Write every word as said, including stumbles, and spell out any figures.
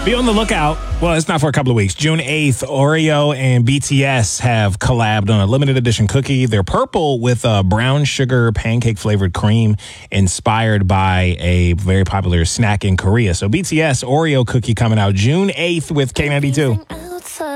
Be on the lookout. Well, it's not for a couple of weeks. June eighth, Oreo and B T S have collabed on a limited edition cookie. They're purple with a brown sugar pancake flavored cream inspired by a very popular snack in Korea. So B T S Oreo cookie coming out June eighth with K ninety-two.